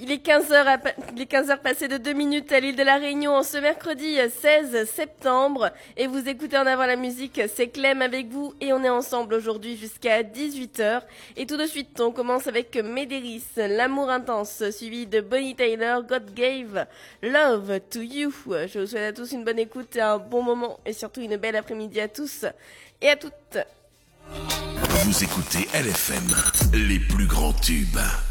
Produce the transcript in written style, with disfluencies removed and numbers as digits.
Il est 15 heures passées de 2 minutes à l'île de la Réunion en ce mercredi 16 septembre. Et vous écoutez En avant la musique, c'est Clem avec vous et on est ensemble aujourd'hui jusqu'à 18h. Et tout de suite, on commence avec Médéris, L'amour intense, suivi de Bonnie Tyler, God Gave Love to You. Je vous souhaite à tous une bonne écoute et un bon moment et surtout une belle après-midi à tous et à toutes. Vous écoutez LFM, les plus grands tubes.